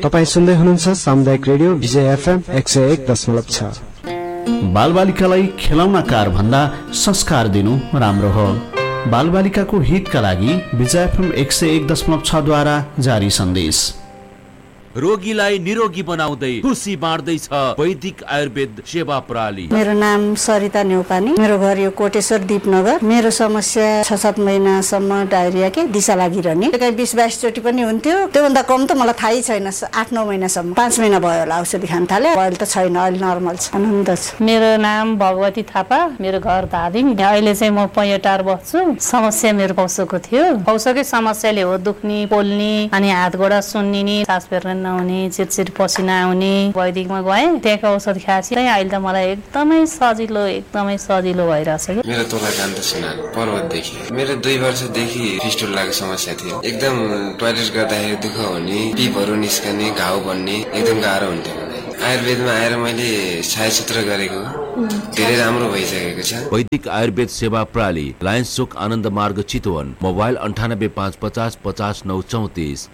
तपाईं सुन्दै हुनुहुन्छ सामुदायिक रेडियो विजय एफएम 101.6। बालबालिकालाई खेलौनाकार भन्दा संस्कार दिनु राम्रो हो। बालबालिकाको हितका लागि विजय एफएम 101.6 द्वारा जारी सन्देश। रोगीलाई निरोगी बनाउँदै खुसी बाँड्दैछ वैदिक आयुर्वेद सेवा प्रणाली। मेरो नाम सरिता न्यौपानी, मेरो घर यो कोटेश्वर दीपनगर। मेरो समस्या 6-7 महिनासम्म डायरिया के दिशा लागिरहने, कहीँ 20-22 चोटि पनि हुन्थ्यो। त्योभन्दा कम त मलाई थाहै छैन। 8-9 महिनासम्म, 5 महिना भयो होला औषधि खान थाले। अहिले त छैन, अहिले नर्मल छ, आनन्द छ। मेरो नाम भगवती थापा, मेरो घर धादिङ। अहिले चाहिँ म पैटार बस्छु। समस्या मेरो पौसोको थियो। पौसोकै समस्याले हो दुख्ने, पोल्ने, अनि हात गोडा सुन्निने, सास फेर्न नहुने, चिरचिर पसिना आउने। वैदिकमा गएँ, त्यहाँको औषध खाएपछि अहिले त मलाई एकदमै सजिलो भइरहेछ। मेरो तोला कान्त सिन्हा पर्वतदेखि। मेरो 2 वर्षदेखि फिस्टुलाको समस्या थियो। एकदम टोयलेट गर्दाखेरि दुःख हुने, पिपहरू निस्कने, घाउ बन्ने एकदम गाह्रो हुन्थ्यो। आयुर्वेदमा आएर मैले छायाचित्र गरेको धेरै राम्रो भइसकेको छ। वैदिक आयुर्वेद सेवा प्रणाली, लायन्स चोक आनन्द मार्ग चितवन। मोबाइल 985550 50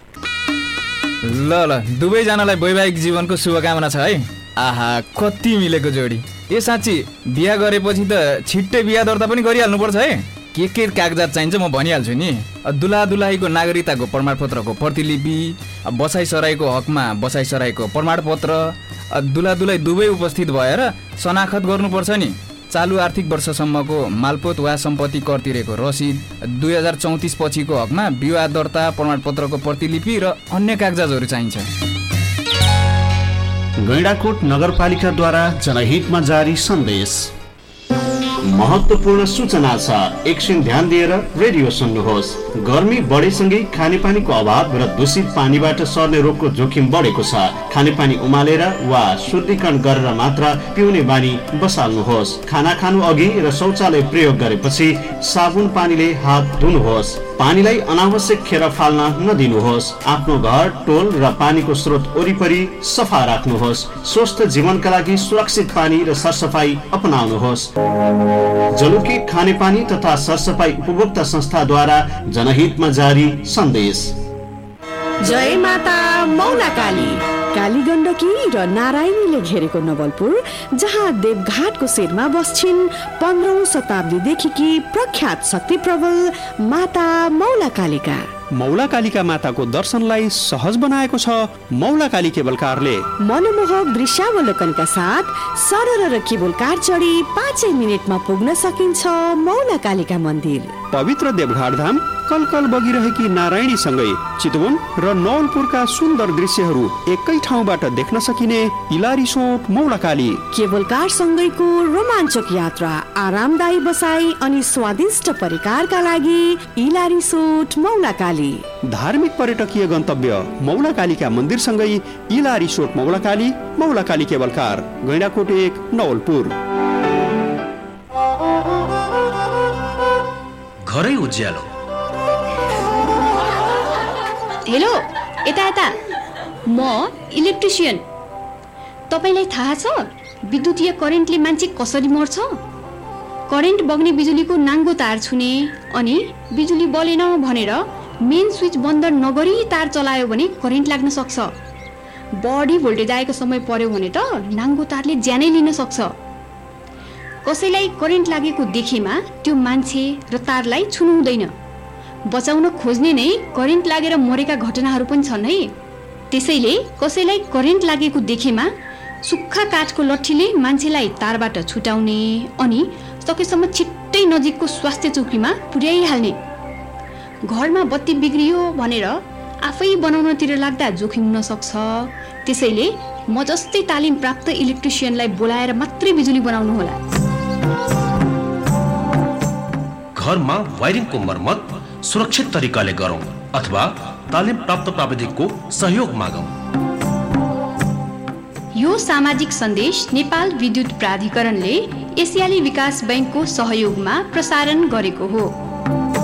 ल दुवैजनालाई वैवाहिक जीवनको शुभकामना छ है। आहा कति मिलेको जोडी। ए साँच्ची बिहा गरेपछि त छिट्टै बिहा दर्ता पनि गरिहाल्नु पर्छ है। के कागजात चाहिन्छ म भनिहाल्छु नि। दुला दुलाहीको नागरिकताको प्रमाणपत्रको प्रतिलिपि, बसाइसराईको हकमा बसाइसराईको प्रमाणपत्र, दुला दुलाई दुवै उपस्थित भएर शनाखत गर्नुपर्छ नि। चालु आर्थिक वर्षसम्मको मालपोत वा सम्पत्ति कर तिरेको रसिद, 2034 पछिको हकमा विवाह दर्ता प्रमाणपत्रको प्रतिलिपि र अन्य कागजातहरू चाहिन्छ। गैंडाकोट नगरपालिकाद्वारा जनहितमा जारी सन्देश। महत्त्वपूर्ण सूचना छ, एकछिन ध्यान दिएर रेडियो सुन्नुहोस्। गर्मी बढेसँगै खानेपानीको अभाव र दूषित पानीबाट सर्ने रोगको जोखिम बढेको छ। खानेपानी उमालेर वा शुद्धिकरण गरेर मात्र पिउने बानी बसाल्नुहोस्। खाना खानु अघि र शौचालय प्रयोग गरेपछि साबुन पानीले हात धुनुहोस्। पानीलाई अनावश्यक खेर फाल्न नदिनुहोस्। आफ्नो घर, टोल र पानीको स्रोत वरिपरि सफा राख्नुहोस्। स्वस्थ जीवनका लागि सुरक्षित पानी र सरसफाई अपनाउनुहोस्। जलुकी खानेपानी तथा सरसफाई उपभोक्ता संस्थाद्वारा जनहितमा जारी सन्देश। जय माता मौलाकाली। काली गण्डकी र नारायणीले घेरेको नवलपुर, जहाँ देवघाटको शिरमा बस्छिन् 15औं शताब्दीदेखिकी प्रख्यात शक्ति प्रबल माता मौलाकालीका। मौलाकालीका माताको दर्शनलाई सहज बनाएको छ मौलाकाली केबल कारले। मनमोहक दृश्यावलोकनका साथ सरर र केबल कार चढी 5 मिनेटमा पुग्न सकिन्छ मौलाकालीका मन्दिर। पवित्र देवघाट धाम कलकल बगिरहेकी नारायणी सँगै चितवन र नवलपुरका सुन्दर दृश्यहरू एकै ठाउँबाट देख्न सकिने इलारिसोट मौलाकाली। केबल कार सँगैको रोमाञ्चक यात्रा, आरामदायी बसाई अनि स्वादिष्ट परिकारका लागि इलारिसोट मौलाकाली। धार्मिक पर्यटकीय गन्तव्य मौलाकालीका मन्दिर सँगै इलारिसोट मौलाकाली, मौलाकाली केबल कार, गैंडाकोट 1 नवलपुर। घरै उज्यालो। हेलो, यता म इलेक्ट्रिसियन। तपाईलाई थाहा छ विद्युतीय करेन्टले मान्छे कसरी मर्छ? करेन्ट बग्ने बिजुलीको नाङ्गो तार छुने अनि बिजुली बलेन भनेर मेन स्विच बन्द नगरी तार चलायो भने करेन्ट लाग्न सक्छ। बढी भोल्टेज आएको समय पर्यो भने त नाङ्गो तारले ज्यानै लिन सक्छ। कसैलाई करेन्ट लागेको देखेमा त्यो मान्छे र तारलाई छुनु हुँदैन। बचाउन खोज्ने नै करेन्ट लागेर मरेका घटनाहरू पनि छन् है। त्यसैले कसैलाई करेन्ट लागेको देखेमा सुक्खा काठको लट्ठीले मान्छेलाई तारबाट छुटाउने अनि सकेसम्म छिट्टै नजिकको स्वास्थ्य चौकीमा पुर्याइहाल्ने। घरमा बत्ती बिग्रियो भनेर आफै बनाउनतिर लाग्दा जोखिम हुन सक्छ। त्यसैले म जस्तै तालिम प्राप्त इलेक्ट्रिसियनलाई बोलाएर मात्रै बिजुली बनाउनु होला। घरमा वायरिङको मर्मत सुरक्षित तरिकाले गरौँ अथवा तालिम प्राप्त प्राविधिकको सहयोग मागौँ। यो सामाजिक सन्देश नेपाल विद्युत प्राधिकरणले एसियाली विकास बैंकको सहयोगमा प्रसारण गरेको हो।